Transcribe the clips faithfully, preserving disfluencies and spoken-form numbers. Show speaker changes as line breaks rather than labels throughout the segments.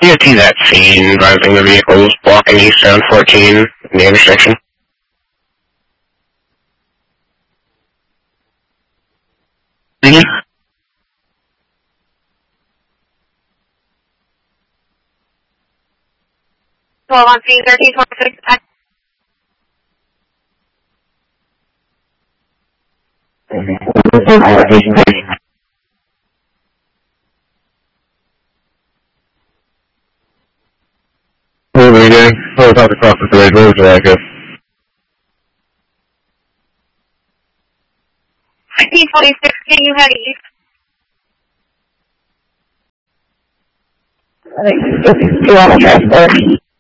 D O T's at scene, advising the vehicles blocking eastbound fourteen in the intersection. Mm-hmm.
twelve on scene, thirteen twenty-six.
What are we doing? Oh, it's out across the three roads, I guess.
sixteen twenty-six, can you head east?
I think you want to transport.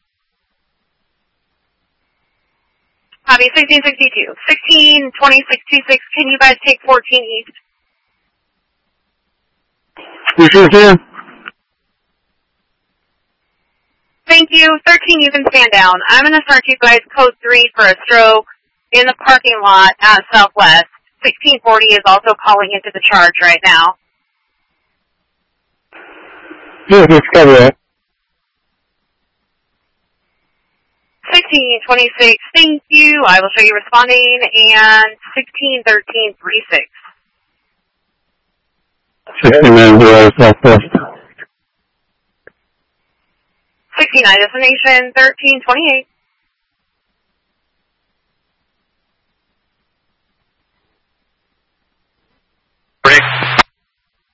Copy, sixteen sixty-two. sixteen twenty-six twenty-six, can you guys take fourteen east?
You sure can?
Thank you. thirteen, you can stand down. I'm going to start you guys code three for a stroke in the parking lot at Southwest. sixteen forty is also calling into the charge right now.
Yeah, just cover that.
sixteen twenty-six, thank you. I will show you responding. And sixteen thirteen thirty-six.
sixty-nine zero Southwest.
sixty-nine destination, thirteen twenty-eight.